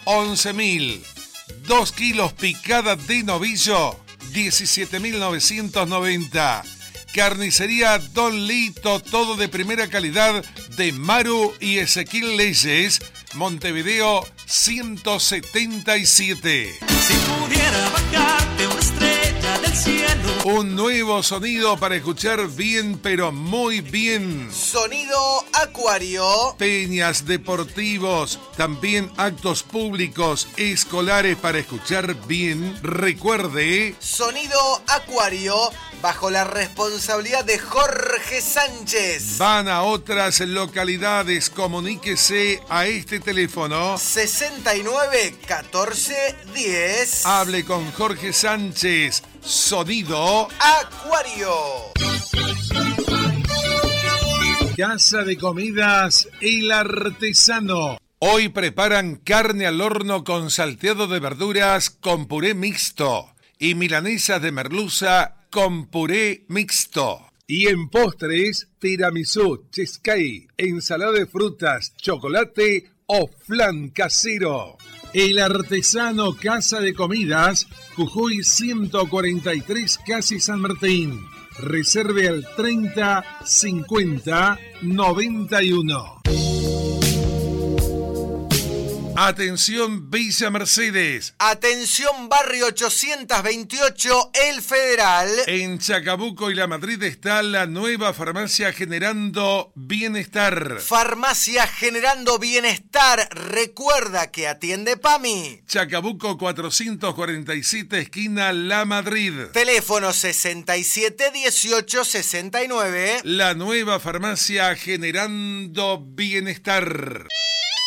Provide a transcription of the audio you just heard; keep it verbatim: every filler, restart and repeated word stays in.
once mil. dos kilos picada de novillo, diecisiete mil novecientos noventa. Carnicería Don Lito, todo de primera calidad, de Maru y Ezequiel Leyes, Montevideo ciento setenta y siete. Si pudiera bajarte una estrella del cielo. Un nuevo sonido para escuchar bien, pero muy bien. Sonido Acuario. Peñas, deportivos, también actos públicos, escolares para escuchar bien. Recuerde. Sonido Acuario, bajo la responsabilidad de Jorge Sánchez. Van a otras localidades, comuníquese a este teléfono. sesenta y nueve, catorce, diez. Hable con Jorge Sánchez. Sonido Acuario. Casa de Comidas El Artesano. Hoy preparan carne al horno con salteado de verduras con puré mixto y milanesas de merluza con puré mixto. Y en postres, tiramisú, cheesecake, ensalada de frutas, chocolate o flan casero. El Artesano Casa de Comidas, Jujuy ciento cuarenta y tres, Casi San Martín. Reserve al treinta cincuenta noventa y uno. Atención Villa Mercedes. Atención Barrio ochocientos veintiocho, El Federal. En Chacabuco y La Madrid está la nueva farmacia Generando Bienestar. Farmacia Generando Bienestar. Recuerda que atiende PAMI. Chacabuco cuatrocientos cuarenta y siete, esquina La Madrid. Teléfono sesenta y siete dieciocho sesenta y nueve. La nueva farmacia Generando Bienestar.